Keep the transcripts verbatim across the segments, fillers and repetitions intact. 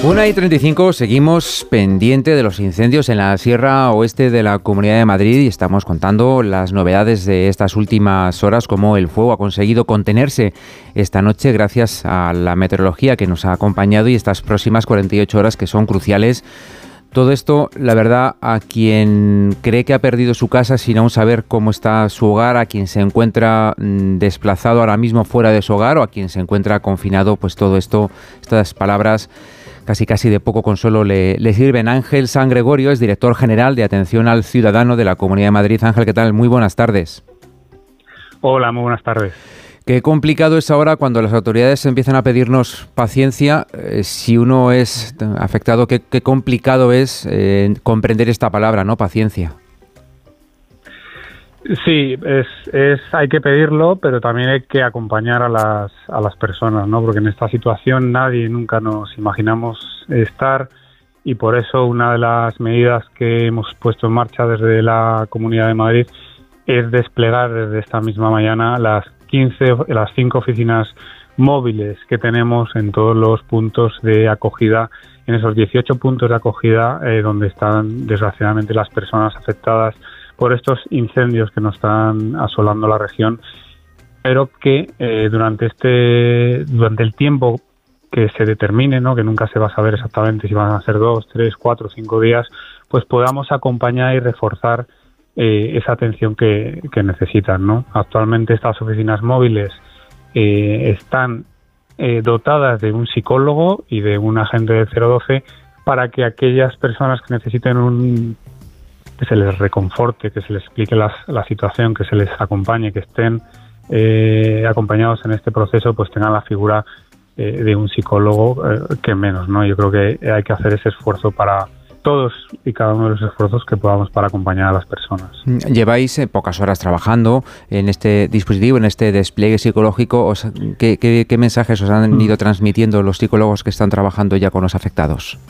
una y treinta y cinco, seguimos pendiente de los incendios en la Sierra Oeste de la Comunidad de Madrid y estamos contando las novedades de estas últimas horas, cómo el fuego ha conseguido contenerse esta noche gracias a la meteorología que nos ha acompañado y estas próximas cuarenta y ocho horas que son cruciales. Todo esto, la verdad, a quien cree que ha perdido su casa sin aún saber cómo está su hogar, a quien se encuentra mmm, desplazado ahora mismo fuera de su hogar o a quien se encuentra confinado, pues todo esto, estas palabras casi casi de poco consuelo le, le sirven. Ángel San Gregorio es director general de Atención al Ciudadano de la Comunidad de Madrid. Ángel, ¿qué tal? Muy buenas tardes. Hola, muy buenas tardes. Qué complicado es ahora cuando las autoridades empiezan a pedirnos paciencia. Eh, si uno es afectado, qué, qué complicado es eh, comprender esta palabra, ¿no? Paciencia. Sí, es, es, hay que pedirlo, pero también hay que acompañar a las, a las personas, ¿no? Porque en esta situación nadie nunca nos imaginamos estar y por eso una de las medidas que hemos puesto en marcha desde la Comunidad de Madrid es desplegar desde esta misma mañana las quince, las cinco oficinas móviles que tenemos en todos los puntos de acogida, en esos dieciocho puntos de acogida eh, donde están desgraciadamente las personas afectadas por estos incendios que nos están asolando la región, pero que eh, durante este durante el tiempo que se determine, ¿no? Que nunca se va a saber exactamente si van a ser dos, tres, cuatro, cinco días, pues podamos acompañar y reforzar eh, esa atención que, que necesitan, ¿no? Actualmente estas oficinas móviles eh, están eh, dotadas de un psicólogo y de un agente del cero doce para que aquellas personas que necesiten un que se les reconforte, que se les explique las, la situación, que se les acompañe, que estén eh, acompañados en este proceso, pues tengan la figura eh, de un psicólogo, eh, que menos, ¿no? Yo creo que hay que hacer ese esfuerzo para todos y cada uno de los esfuerzos que podamos para acompañar a las personas. Lleváis eh, pocas horas trabajando en este dispositivo, en este despliegue psicológico. Os, ¿qué, qué, ¿Qué mensajes os han ido transmitiendo los psicólogos que están trabajando ya con los afectados?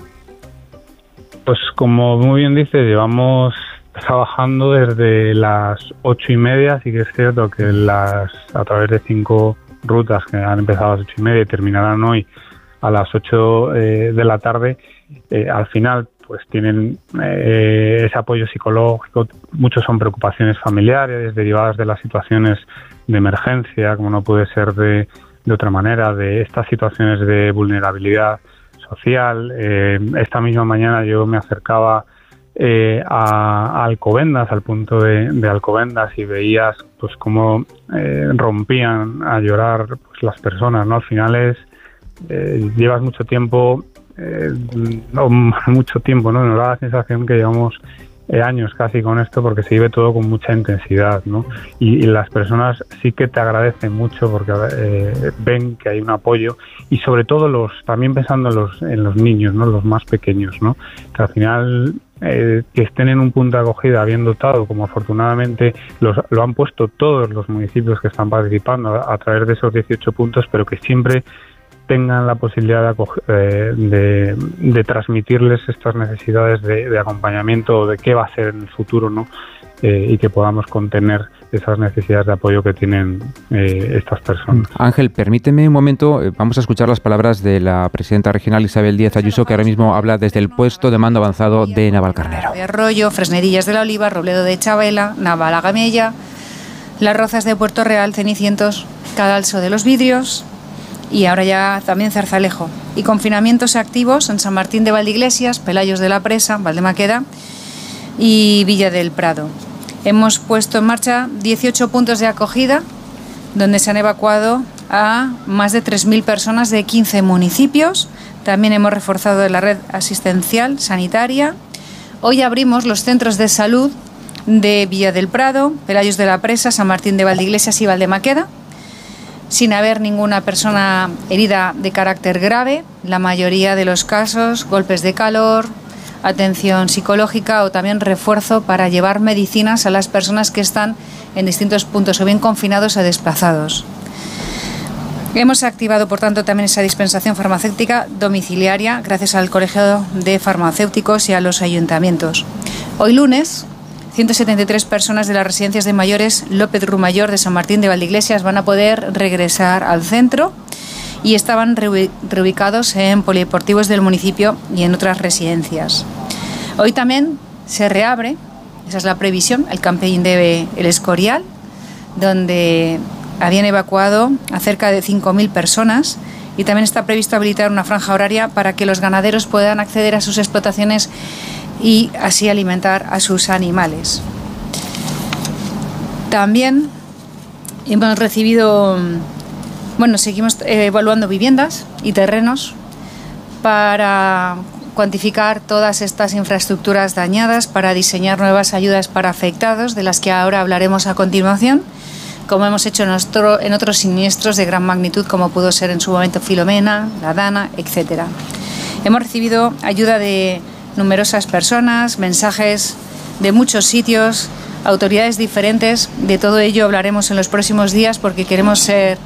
Pues como muy bien dice, llevamos trabajando desde las ocho y media. Sí que es cierto que las a través de cinco rutas que han empezado a las ocho y media y terminarán hoy a las ocho eh, de la tarde, eh, al final pues tienen eh, ese apoyo psicológico. Muchos son preocupaciones familiares derivadas de las situaciones de emergencia, como no puede ser de, de otra manera, de estas situaciones de vulnerabilidad social. Eh, esta misma mañana yo me acercaba eh, a, a Alcobendas, al punto de, de Alcobendas, y veías pues cómo eh, rompían a llorar pues las personas, ¿no? Al final es eh, llevas mucho tiempo, eh, no mucho tiempo, ¿no? Nos da la sensación que llevamos eh, años casi con esto, porque se vive todo con mucha intensidad, ¿no? Y, y las personas sí que te agradecen mucho porque eh, ven que hay un apoyo, y sobre todo los también pensando en los en los niños, ¿no? Los más pequeños, ¿no? Que al final eh, que estén en un punto de acogida bien dotado, como afortunadamente los, lo han puesto todos los municipios que están participando a, a través de esos dieciocho puntos, pero que siempre tengan la posibilidad de, acoger, eh, de, de transmitirles estas necesidades de, de acompañamiento o de qué va a ser en el futuro, ¿no? Eh, y que podamos contener esas necesidades de apoyo que tienen eh, estas personas. Ángel, permíteme un momento, vamos a escuchar las palabras de la presidenta regional Isabel Díaz Ayuso, que ahora mismo habla desde el puesto de mando avanzado de Navalcarnero. De Arroyo, Fresnedillas de la Oliva, Robledo de Chabela, Navalagamella, Las Rozas de Puerto Real, Cenicientos, Cadalso de los Vidrios y ahora ya también Zarzalejo. Y confinamientos activos en San Martín de Valdeiglesias, Pelayos de la Presa, Valdemaqueda y Villa del Prado. Hemos puesto en marcha dieciocho puntos de acogida donde se han evacuado a más de tres mil personas de quince municipios. También hemos reforzado la red asistencial sanitaria. Hoy abrimos los centros de salud de Villa del Prado, Pelayos de la Presa, San Martín de Valdeiglesias y Valdemaqueda, sin haber ninguna persona herida de carácter grave. La mayoría de los casos, golpes de calor, atención psicológica o también refuerzo para llevar medicinas a las personas que están en distintos puntos o bien confinados o desplazados. Hemos activado, por tanto, también esa dispensación farmacéutica domiciliaria gracias al Colegio de Farmacéuticos y a los ayuntamientos. Hoy lunes, ciento setenta y tres personas de las residencias de mayores López Rumayor de San Martín de Valdeiglesias van a poder regresar al centro y estaban reubicados en polideportivos del municipio y en otras residencias. Hoy también se reabre, esa es la previsión, el camping de El Escorial, donde habían evacuado a cerca de cinco mil personas, y también está previsto habilitar una franja horaria para que los ganaderos puedan acceder a sus explotaciones y así alimentar a sus animales. También hemos recibido, bueno, seguimos evaluando viviendas y terrenos para cuantificar todas estas infraestructuras dañadas, para diseñar nuevas ayudas para afectados, de las que ahora hablaremos a continuación, como hemos hecho en, nuestro, en otros siniestros de gran magnitud, como pudo ser en su momento Filomena, la Dana, etcétera. Hemos recibido ayuda de numerosas personas, mensajes de muchos sitios, autoridades diferentes. De todo ello hablaremos en los próximos días, porque queremos ser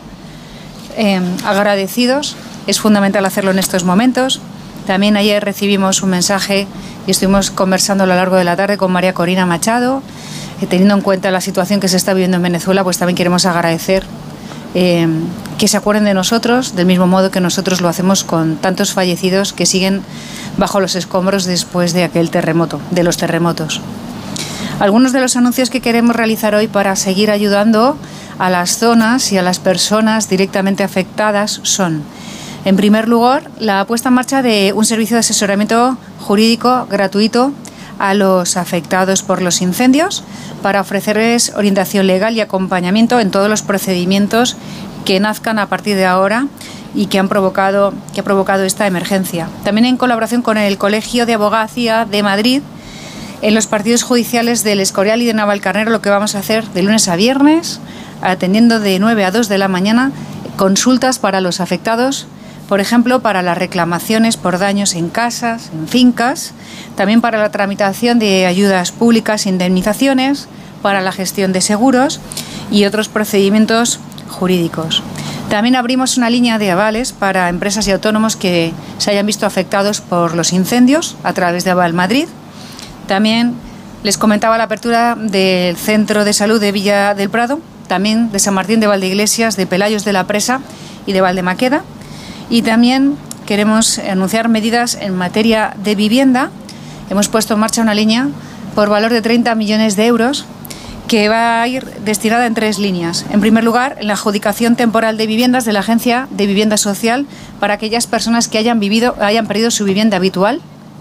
eh, agradecidos. Es fundamental hacerlo en estos momentos. También ayer recibimos un mensaje y estuvimos conversando a lo largo de la tarde con María Corina Machado. Teniendo en cuenta la situación que se está viviendo en Venezuela, pues también queremos agradecer eh, que se acuerden de nosotros, del mismo modo que nosotros lo hacemos con tantos fallecidos que siguen bajo los escombros después de aquel terremoto, de los terremotos. Algunos de los anuncios que queremos realizar hoy para seguir ayudando a las zonas y a las personas directamente afectadas son, en primer lugar, la puesta en marcha de un servicio de asesoramiento jurídico gratuito a los afectados por los incendios, para ofrecerles orientación legal y acompañamiento en todos los procedimientos que nazcan a partir de ahora y que han provocado, que ha provocado esta emergencia. También en colaboración con el Colegio de Abogacía de Madrid, en los partidos judiciales del Escorial y de Navalcarnero, lo que vamos a hacer de lunes a viernes, atendiendo de nueve a dos de la mañana, consultas para los afectados, por ejemplo, para las reclamaciones por daños en casas, en fincas, también para la tramitación de ayudas públicas e indemnizaciones, para la gestión de seguros y otros procedimientos jurídicos. También abrimos una línea de avales para empresas y autónomos que se hayan visto afectados por los incendios a través de Aval Madrid. También les comentaba la apertura del Centro de Salud de Villa del Prado, también de San Martín de Valdeiglesias, de Pelayos de la Presa y de Valdemaqueda. Y también queremos anunciar medidas en materia de vivienda. Hemos puesto en marcha una línea por valor de treinta millones de euros que va a ir destinada en tres líneas. En primer lugar, en la adjudicación temporal de viviendas de la Agencia de Vivienda Social para aquellas personas que hayan vivido, hayan perdido su vivienda habitual.